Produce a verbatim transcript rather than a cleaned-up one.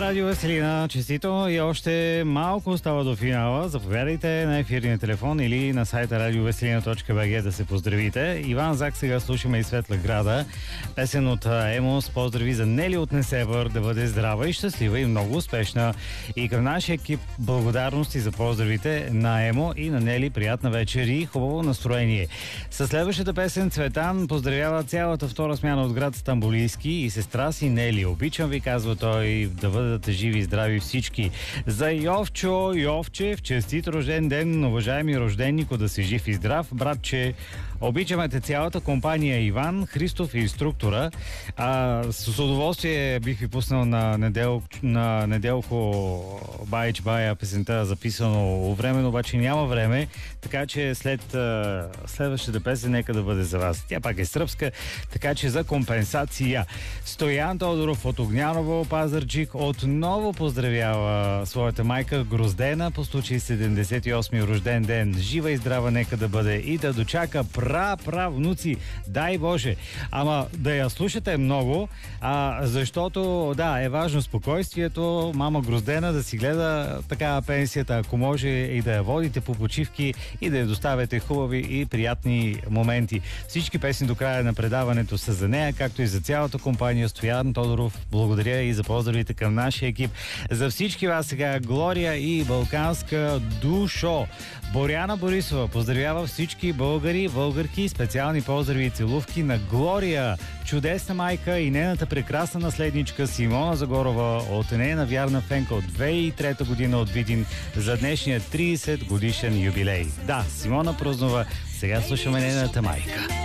Радио Веселина, честито и още малко остава до финала. Заповядайте на ефирния телефон или на сайта радиовеселина точка би джи да се поздравите. Иван Зак сега слушаме и Светла града. Песен от Емо с поздрави за Нели от Несебър, да бъде здрава и щастлива и много успешна. И към нашия екип благодарности за поздравите на Емо и на Нели. Приятна вечер и хубаво настроение. Със следващата песен Цветан поздравява цялата втора смяна от град Стамболийски и сестра си Нели. Обичам ви, казва той, да бъдат живи и здрави всички. За Йовчо Йовчев, честит рожден ден, уважаеми рожденнико, да си жив и здрав. Братче, обичаме те цялата компания Иван, Христов и инструктора. А, с удоволствие бих ви пуснал на, недел, на Неделко Байч Бая песента, записано временно, обаче няма време, така че след а, следващата песен нека да бъде за вас. Тя пак е сръбска, така че за компенсация. Стоян Тодоров от Огняново, Пазарджик, отново поздравява своята майка Гроздена по случай седемдесет и осми рожден ден. Жива и здрава нека да бъде и да дочака пра-пра-внуци. Дай Боже! Ама да я слушате много, а, защото да, е важно спокойствието. Мама Гроздена да си гледа така пенсията, ако може и да я водите по почивки и да я доставяте хубави и приятни моменти. Всички песни до края на предаването са за нея, както и за цялата компания. Стоян Тодоров, благодаря и за поздравите към нашия екип. За всички вас сега Глория и Балканска душо. Боряна Борисова поздравява всички българи, българки, специални поздрави и целувки на Глория, чудесна майка и нейната прекрасна наследничка Симона Загорова от нейна вярна фенка от две хиляди и трета година от Видин за днешния тридесет годишен юбилей. Да, Симона празнува, сега слушаме нейната майка.